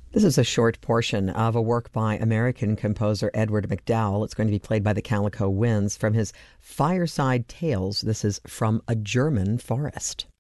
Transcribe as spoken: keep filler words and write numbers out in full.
This is a short portion of a work by American composer Edward MacDowell. It's going to be played by the Calico Winds from his Fireside Tales. This is From a German Forest.